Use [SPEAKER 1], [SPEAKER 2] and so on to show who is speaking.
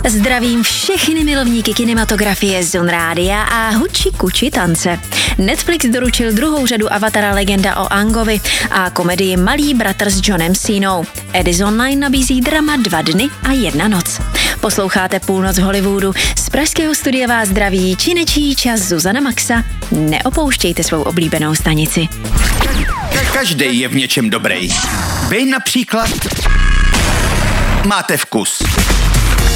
[SPEAKER 1] Zdravím všechny milovníky kinematografie z Zone Rádia a huči kuči tance. Netflix doručil druhou řadu Avatara Legenda o Aangovi a komedii Malý bratr s Johnem Cenou. Edis Online nabízí drama 2 dny a 1 noc. Posloucháte Půlnoc v Hollywoodu. Z pražského studia vás zdraví činečí čas Zuzana Maxa. Neopouštějte svou oblíbenou stanici.
[SPEAKER 2] Každý je v něčem dobrý. Vy například máte vkus.